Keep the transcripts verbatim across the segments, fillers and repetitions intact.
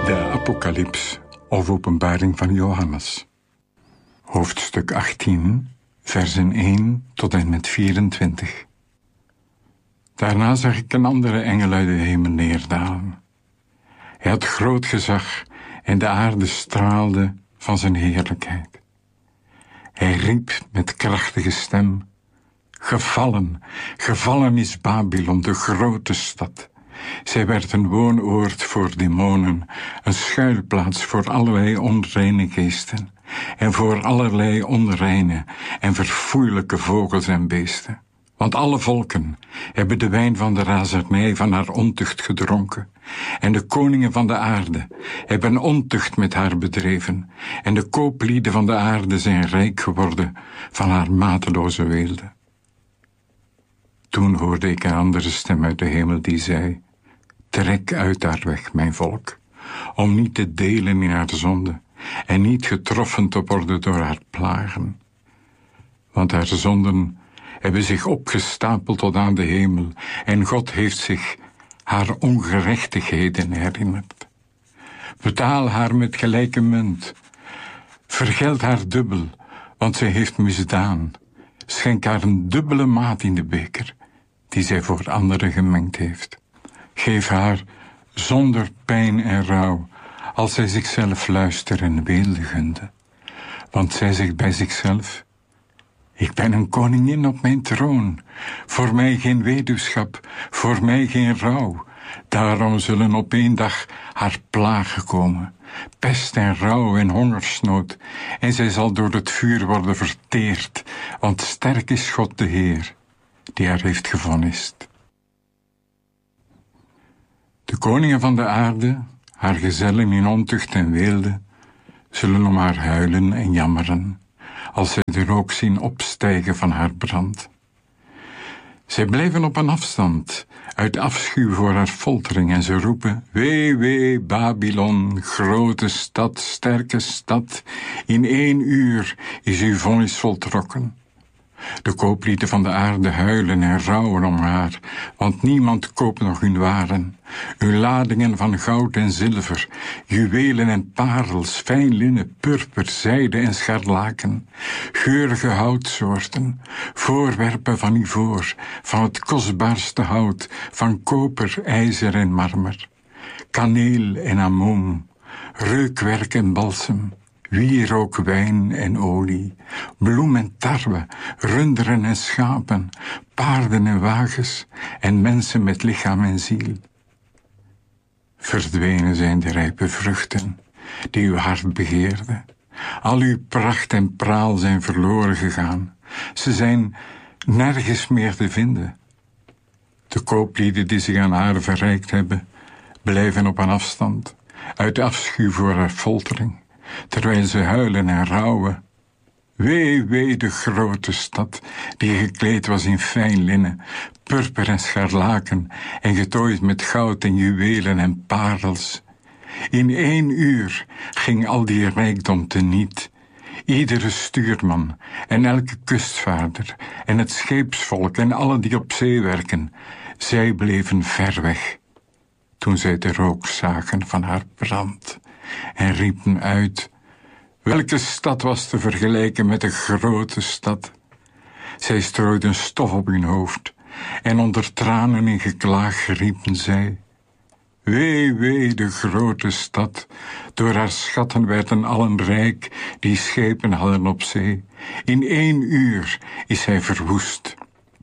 De Apocalyps of Openbaring van Johannes. Hoofdstuk achttien, versen één tot en met vierentwintig. Daarna zag ik een andere engel uit de hemel neerdalen. Hij had groot gezag en de aarde straalde van zijn heerlijkheid. Hij riep met krachtige stem: Gevallen, gevallen is Babylon, de grote stad. Zij werd een woonoord voor demonen, een schuilplaats voor allerlei onreine geesten en voor allerlei onreine en verfoeilijke vogels en beesten. Want alle volken hebben de wijn van de razernij van haar ontucht gedronken, en de koningen van de aarde hebben ontucht met haar bedreven, en de kooplieden van de aarde zijn rijk geworden van haar mateloze weelde. Toen hoorde ik een andere stem uit de hemel die zei: Trek uit haar weg, mijn volk, om niet te delen in haar zonde en niet getroffen te worden door haar plagen. Want haar zonden hebben zich opgestapeld tot aan de hemel en God heeft zich haar ongerechtigheden herinnerd. Betaal haar met gelijke munt. Vergeld haar dubbel, want zij heeft misdaan. Schenk haar een dubbele maat in de beker die zij voor anderen gemengd heeft. Geef haar zonder pijn en rouw, als zij zichzelf luister en weelde gunde. Want zij zegt bij zichzelf: Ik ben een koningin op mijn troon, voor mij geen weduwschap, voor mij geen rouw. Daarom zullen op één dag haar plagen komen, pest en rouw en hongersnood, en zij zal door het vuur worden verteerd, want sterk is God de Heer, die haar heeft gevonnist. De koningen van de aarde, haar gezellen in ontucht en weelde, zullen om haar huilen en jammeren, als zij de rook zien opstijgen van haar brand. Zij blijven op een afstand, uit afschuw voor haar foltering, en ze roepen: Wee, wee, Babylon, grote stad, sterke stad, in één uur is uw vonnis voltrokken. De kooplieden van de aarde huilen en rouwen om haar, want niemand koopt nog hun waren. Uw ladingen van goud en zilver, juwelen en parels, fijn linnen, purper, zijde en scharlaken, geurige houtsoorten, voorwerpen van ivoor, van het kostbaarste hout, van koper, ijzer en marmer, kaneel en amoom, reukwerk en balsem, wierook, wijn en olie, bloem en tarwe, runderen en schapen, paarden en wagens en mensen met lichaam en ziel. Verdwenen zijn de rijpe vruchten die uw hart begeerde. Al uw pracht en praal zijn verloren gegaan. Ze zijn nergens meer te vinden. De kooplieden die zich aan haar verrijkt hebben, blijven op een afstand, uit afschuw voor haar foltering, terwijl ze huilen en rouwen. Wee, wee, de grote stad, die gekleed was in fijn linnen, purper en scharlaken, en getooid met goud en juwelen en parels. In één uur ging al die rijkdom teniet. Iedere stuurman en elke kustvaarder en het scheepsvolk en alle die op zee werken, zij bleven ver weg, toen zij de rook zagen van haar brand, en riepen uit: Welke stad was te vergelijken met de grote stad? Zij strooiden stof op hun hoofd, en onder tranen in geklaag riepen zij: Wee, wee, de grote stad, door haar schatten werden allen rijk die schepen hadden op zee. In één uur is zij verwoest.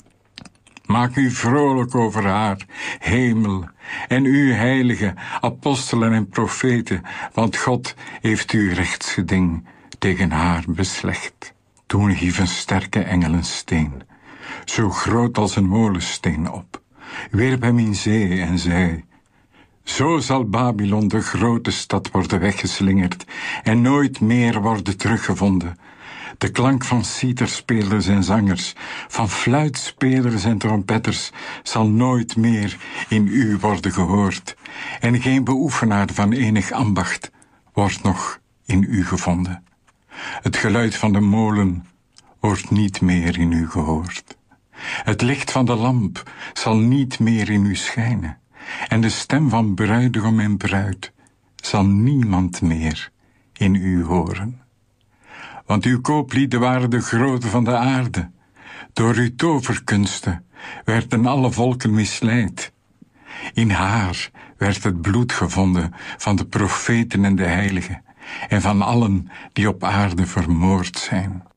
Maak u vrolijk over haar, hemel, en u heilige apostelen en profeten, want God heeft uw rechtsgeding tegen haar beslecht. Toen hief een sterke engel een steen, zo groot als een molensteen, op, wierp hem in zee en zei: Zo zal Babylon, de grote stad, worden weggeslingerd en nooit meer worden teruggevonden. De klank van citerspelers en zangers, van fluitspelers en trompetters zal nooit meer in u worden gehoord, en geen beoefenaar van enig ambacht wordt nog in u gevonden. Het geluid van de molen wordt niet meer in u gehoord. Het licht van de lamp zal niet meer in u schijnen, en de stem van bruidegom en bruid zal niemand meer in u horen. Want uw kooplieden waren de groten van de aarde. Door uw toverkunsten werden alle volken misleid. In haar werd het bloed gevonden van de profeten en de heiligen en van allen die op aarde vermoord zijn.